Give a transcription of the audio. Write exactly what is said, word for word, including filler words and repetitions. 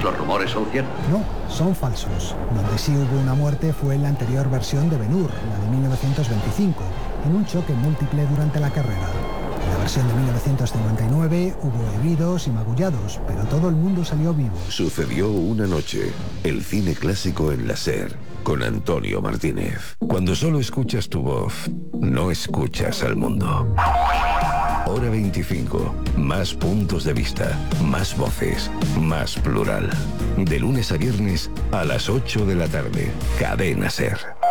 ¿Los rumores son ciertos? No, son falsos. Donde sí hubo una muerte fue en la anterior versión de Ben-Hur, la de mil novecientos veinticinco, en un choque múltiple durante la carrera. En la versión de mil novecientos cincuenta y nueve hubo heridos y magullados, pero todo el mundo salió vivo. Sucedió una noche, el cine clásico en la SER, con Antonio Martínez. Cuando solo escuchas tu voz, no escuchas al mundo. Hora veinticinco, más puntos de vista, más voces, más plural. De lunes a viernes a las ocho de la tarde, Cadena SER.